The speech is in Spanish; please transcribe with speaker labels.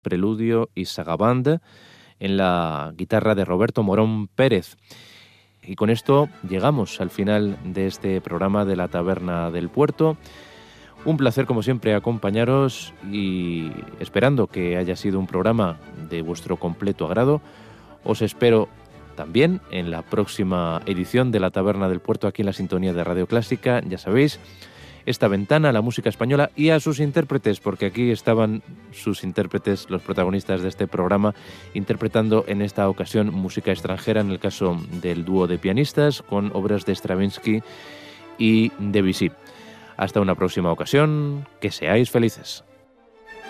Speaker 1: preludio y sagaband, en la guitarra de Roberto Morón Pérez. Y con esto llegamos al final de este programa de la Taberna del Puerto. Un placer, como siempre, acompañaros y esperando que haya sido un programa de vuestro completo agrado. Os espero también en la próxima edición de la Taberna del Puerto aquí en la sintonía de Radio Clásica. Ya sabéis, esta ventana a la música española y a sus intérpretes, porque aquí estaban sus intérpretes, los protagonistas de este programa, interpretando en esta ocasión música extranjera, en el caso del dúo de pianistas, con obras de Stravinsky y Debussy. Hasta una próxima ocasión, que seáis felices.